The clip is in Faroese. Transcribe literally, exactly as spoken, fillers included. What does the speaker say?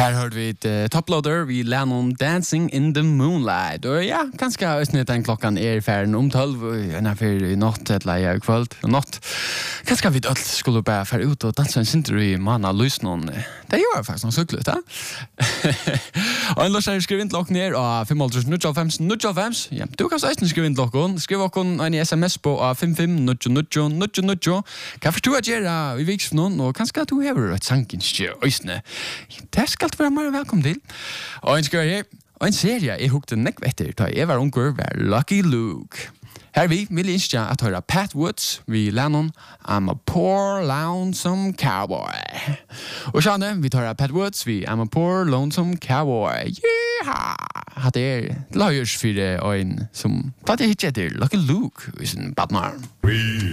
Här hörde vi ett uh, toploader, vi lärde om Dancing in the Moonlight. Och ja, ganska östnigt den klockan är färden om tolv, ena för i natt, eller i kväll, och natt. Ganska vi öll skulle bara färd ut och dansa en sinter i manna lys någon. Det gör faktiskt någon cyklut, ja? Och en lösare skriv in till klockan ner av fem åtta noll fem noll fem. Ja, du kan så östnigt skriva in till klockan. Skriv åkon en sms på fem fem noll noll noll noll noll. Kan förstå att göra i viks för någon, och kanske att du har ett sankinskjö östne. Det ska allt vara mer välkommen till. Och en skör här. Och en serie jag hukte nekvetter da jeg var unger var Lucky Luke. Her vi vil innskja at høyra Pat Woods vi Lennon I'm a poor lonesome cowboy. Og sjane vi tar Pat Woods vi I'm a poor lonesome cowboy. Yeah! Hatt er lagers for en som tatt jeg hitje etter Lucky Luke i sin badnarm.